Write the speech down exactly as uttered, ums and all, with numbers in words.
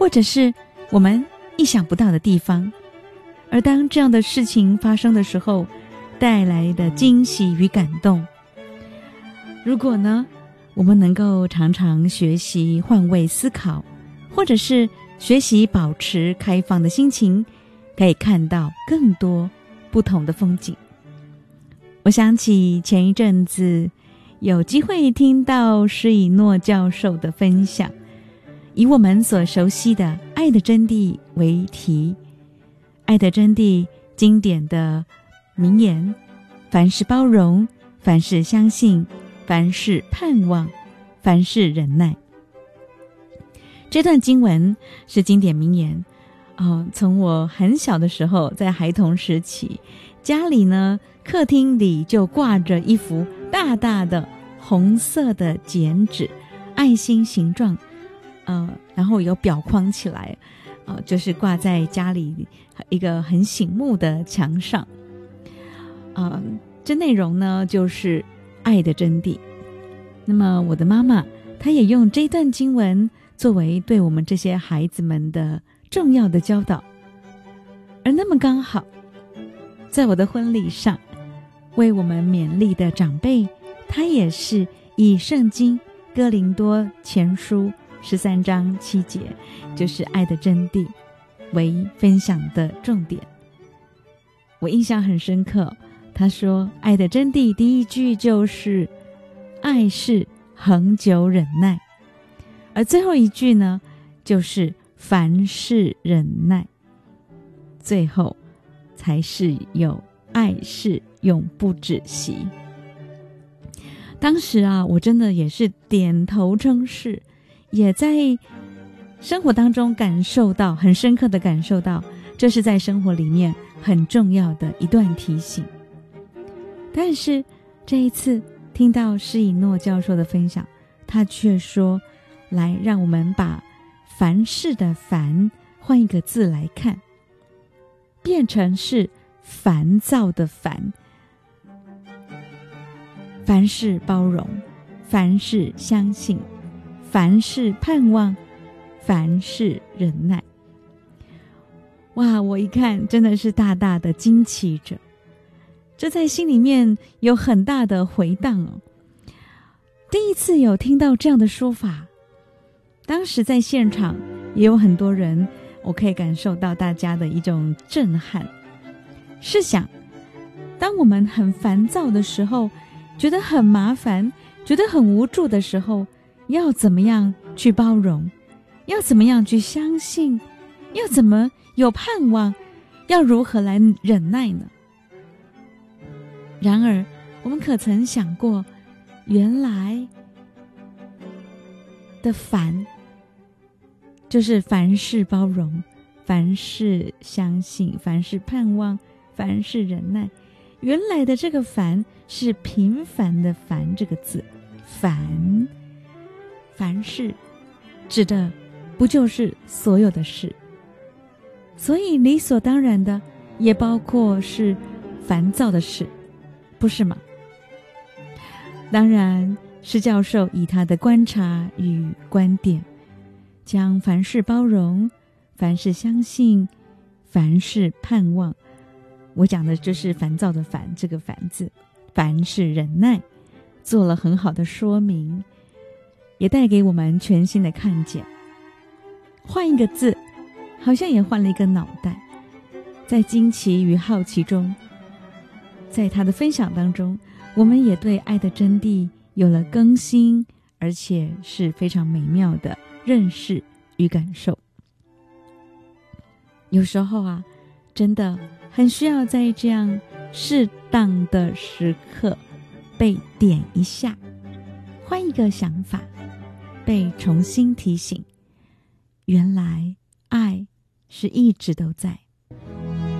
或者是我们意想不到的地方。而当这样的事情发生的时候，带来的惊喜与感动，如果呢，我们能够常常学习换位思考，或者是学习保持开放的心情，可以看到更多不同的风景。我想起前一阵子有机会听到施以诺教授的分享，以我们所熟悉的爱的真谛为题。爱的真谛经典的名言，凡事包容，凡事相信，凡事盼望，凡事忍耐。这段经文是经典名言哦，从我很小的时候，在孩童时期，家里呢客厅里就挂着一幅大大的红色的剪纸，爱心形状，呃，然后有裱框起来，呃，就是挂在家里一个很醒目的墙上。呃，这内容呢就是爱的真谛。那么我的妈妈她也用这段经文作为对我们这些孩子们的重要的教导。而那么刚好在我的婚礼上为我们勉励的长辈，他也是以圣经哥林多前书十三章七节，就是爱的真谛为分享的重点。我印象很深刻，他说爱的真谛第一句就是爱是恒久忍耐，而最后一句呢就是凡事忍耐，最后才是有爱是永不止息。当时啊，我真的也是点头称是，也在生活当中感受到，很深刻的感受到，这是在生活里面很重要的一段提醒。但是这一次听到施以诺教授的分享，他却说，来让我们把凡事的凡换一个字来看，变成是烦躁的烦。凡事包容，凡事相信，凡事盼望，凡事忍耐。哇，我一看真的是大大的惊奇着，这在心里面有很大的回荡哦。第一次有听到这样的说法，当时在现场也有很多人，我可以感受到大家的一种震撼。试想，当我们很烦躁的时候，觉得很麻烦，觉得很无助的时候，要怎么样去包容？要怎么样去相信？要怎么有盼望？要如何来忍耐呢？然而，我们可曾想过，原来的烦就是凡事包容，凡事相信，凡事盼望，凡事忍耐。原来的这个凡是平凡的凡这个字，凡凡事指的不就是所有的事，所以理所当然的也包括是烦躁的事，不是吗？当然，施教授以他的观察与观点，将凡事包容，凡事相信，凡事盼望，我讲的就是烦躁的烦这个烦字，凡事忍耐，做了很好的说明，也带给我们全新的看见。换一个字，好像也换了一个脑袋。在惊奇与好奇中，在他的分享当中，我们也对爱的真谛有了更新，而且是非常美妙的认识与感受。有时候啊，真的很需要在这样适当的时刻被点一下，换一个想法，被重新提醒，原来爱是一直都在。